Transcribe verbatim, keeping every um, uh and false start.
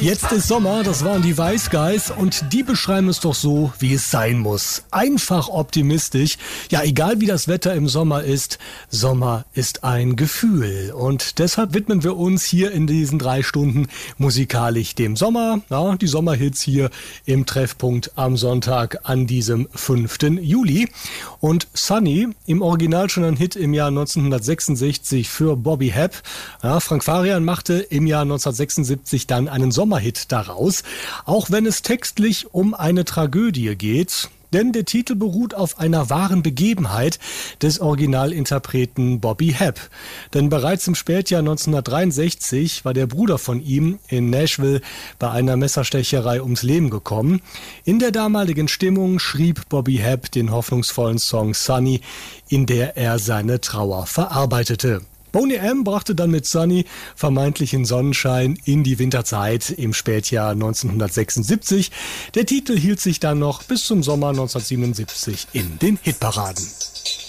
Jetzt ist Sommer, das waren die Wise Guys und die beschreiben es doch so, wie es sein muss. Einfach optimistisch. Ja, egal wie das Wetter im Sommer ist, Sommer ist ein Gefühl. Und deshalb widmen wir uns hier in diesen drei Stunden musikalisch dem Sommer. Ja, die Sommerhits hier im Treffpunkt am Sonntag an diesem fünften Juli. Und Sunny, im Original schon ein Hit im Jahr neunzehnhundertsechsundsechzig für Bobby Hebb. Ja, Frank Farian machte im Jahr neunzehnhundertsechsundsiebzig dann einen Sommerhit daraus, auch wenn es textlich um eine Tragödie geht. Denn der Titel beruht auf einer wahren Begebenheit des Originalinterpreten Bobby Hebb. Denn bereits im Spätjahr neunzehnhundertdreiundsechzig war der Bruder von ihm in Nashville bei einer Messerstecherei ums Leben gekommen. In der damaligen Stimmung schrieb Bobby Hebb den hoffnungsvollen Song Sunny, in der er seine Trauer verarbeitete. Boney M. brachte dann mit Sunny vermeintlichen Sonnenschein in die Winterzeit im Spätjahr neunzehnhundertsechsundsiebzig. Der Titel hielt sich dann noch bis zum Sommer neunzehnhundertsiebenundsiebzig in den Hitparaden.